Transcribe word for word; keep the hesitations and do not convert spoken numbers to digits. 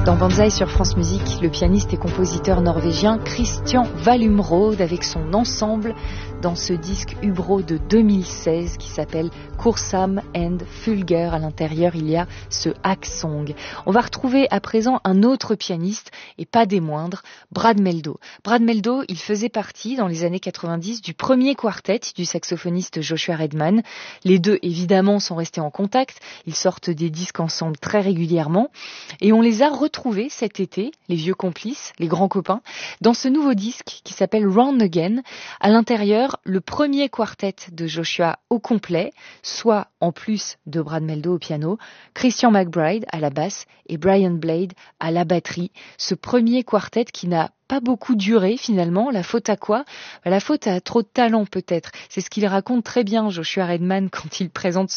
Dans Banzai sur France Musique, le pianiste et compositeur norvégien Christian Valumrode avec son ensemble dans ce disque Hubro de deux mille seize qui s'appelle Kursam and Fulger. À l'intérieur, il y a ce hack song. On va retrouver à présent un autre pianiste, et pas des moindres, Brad Mehldau. Brad Mehldau, il faisait partie dans les années quatre-vingt-dix du premier quartet du saxophoniste Joshua Redman. Les deux, évidemment, sont restés en contact. Ils sortent des disques ensemble très régulièrement. Et on les a retrouvés cet été, les vieux complices, les grands copains, dans ce nouveau disque qui s'appelle Round Again. À l'intérieur, le premier quartet de Joshua au complet, soit en plus de Brad Mehldau au piano, Christian McBride à la basse et Brian Blade à la batterie. Ce premier quartet qui n'a pas beaucoup duré finalement. La faute à quoi ? La faute à trop de talent peut-être. C'est ce qu'il raconte très bien Joshua Redman quand il présente